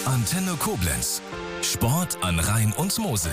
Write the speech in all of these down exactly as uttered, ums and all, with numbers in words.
Antenne Koblenz. Sport an Rhein und Mosel.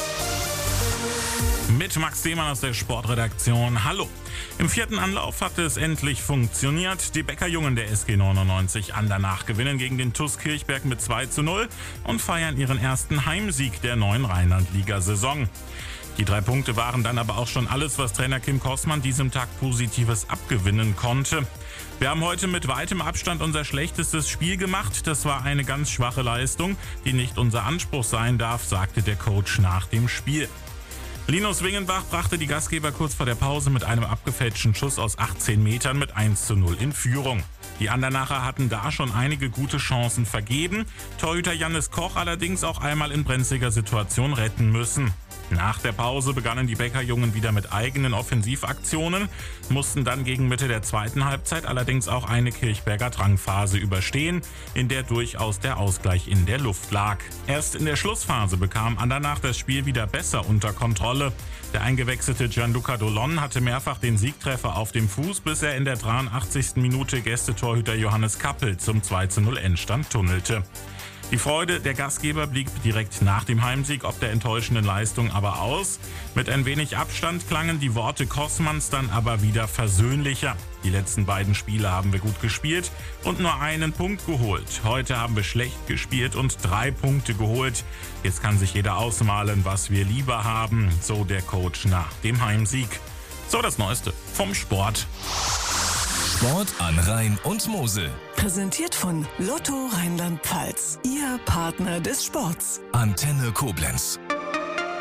Mit Max Demann aus der Sportredaktion. Hallo. Im vierten Anlauf hat es endlich funktioniert. Die Bäckerjungen der S G neunundneunzig Andernach gewinnen gegen den T U S Kirchberg mit zwei zu null und feiern ihren ersten Heimsieg der neuen Rheinland-Liga-Saison. Die drei Punkte waren dann aber auch schon alles, was Trainer Kim Kossmann diesem Tag Positives abgewinnen konnte. Wir haben heute mit weitem Abstand unser schlechtestes Spiel gemacht. Das war eine ganz schwache Leistung, die nicht unser Anspruch sein darf, sagte der Coach nach dem Spiel. Linus Wingenbach brachte die Gastgeber kurz vor der Pause mit einem abgefälschten Schuss aus achtzehn Metern mit eins zu null in Führung. Die Andernacher hatten da schon einige gute Chancen vergeben, Torhüter Jannis Koch allerdings auch einmal in brenzliger Situation retten müssen. Nach der Pause begannen die Bäckerjungen wieder mit eigenen Offensivaktionen, mussten dann gegen Mitte der zweiten Halbzeit allerdings auch eine Kirchberger Drangphase überstehen, in der durchaus der Ausgleich in der Luft lag. Erst in der Schlussphase bekam Andernach das Spiel wieder besser unter Kontrolle. Der eingewechselte Gianluca Dolon hatte mehrfach den Siegtreffer auf dem Fuß, bis er in der dreiundachtzigsten Minute Gästetorhüter Johannes Kappel zum zwei zu null Endstand tunnelte. Die Freude der Gastgeber blieb direkt nach dem Heimsieg ob der enttäuschenden Leistung aber aus. Mit ein wenig Abstand klangen die Worte Kossmanns dann aber wieder versöhnlicher. Die letzten beiden Spiele haben wir gut gespielt und nur einen Punkt geholt. Heute haben wir schlecht gespielt und drei Punkte geholt. Jetzt kann sich jeder ausmalen, was wir lieber haben, so der Coach nach dem Heimsieg. So das Neueste vom Sport. Sport an Rhein und Mosel. Präsentiert von Lotto Rheinland-Pfalz. Ihr Partner des Sports. Antenne Koblenz.